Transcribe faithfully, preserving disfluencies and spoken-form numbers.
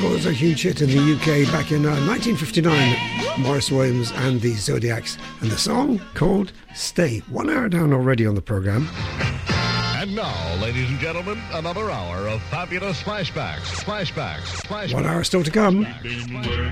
was a huge hit in the U K back in uh, nineteen fifty-nine. Maurice Williams and the Zodiacs, and the song called Stay. One hour down already on the programme. And now, ladies and gentlemen, another hour of fabulous flashbacks, flashbacks, flashbacks. One hour still to come.